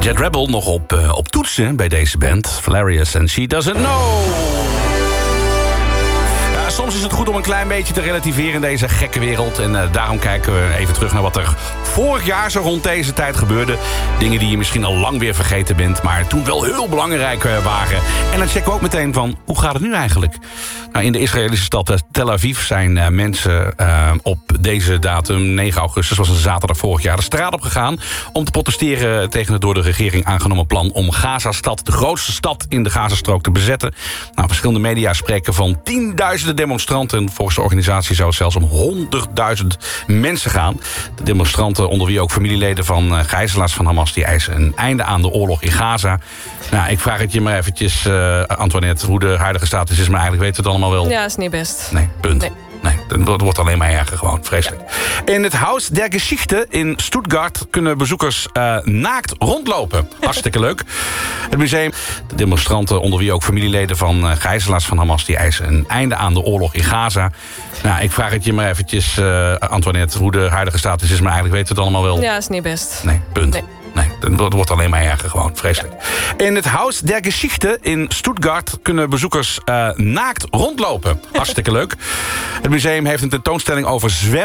Jet Rebel nog op toetsen bij deze band. Valerius and She Doesn't Know. Ja, soms is het goed om een klein beetje te relativeren in deze gekke wereld. En daarom kijken we even terug naar wat er vorig jaar zo rond deze tijd gebeurde. Dingen die je misschien al lang weer vergeten bent, maar toen wel heel belangrijk waren. En dan checken we ook meteen van, hoe gaat het nu eigenlijk? Nou, in de Israëlische stad Tel Aviv zijn mensen op deze datum, 9 augustus, was een zaterdag vorig jaar, de straat op gegaan om te protesteren tegen het door de regering aangenomen plan om Gaza-stad, de grootste stad in de Gazastrook, te bezetten. Nou, verschillende media spreken van tienduizenden demonstranten. Volgens de organisatie zou het zelfs om 100.000 mensen gaan. De demonstranten, onder wie ook familieleden van gijzelaars van Hamas, die eisen een einde aan de oorlog in Gaza. Nou, ik vraag het je maar eventjes, Antoinette, hoe de huidige status is, maar eigenlijk weten we het allemaal wel. Ja, is niet best. Nee, punt. Nee, dat wordt alleen maar erger, gewoon. Vreselijk. In het Haus der Geschichte in Stuttgart kunnen bezoekers naakt rondlopen. Hartstikke leuk. Het museum, de demonstranten, onder wie ook familieleden van gijzelaars van Hamas, die eisen een einde aan de oorlog in Gaza. Nou, ik vraag het je maar eventjes, Antoinette, hoe de huidige status is, maar eigenlijk weten we het allemaal wel. Ja, is niet best. Nee, punt. Nee, dat wordt alleen maar erger, gewoon. Vreselijk. In het Haus der Geschichte in Stuttgart kunnen bezoekers naakt rondlopen. Hartstikke leuk. Het museum heeft een tentoonstelling over zwemmen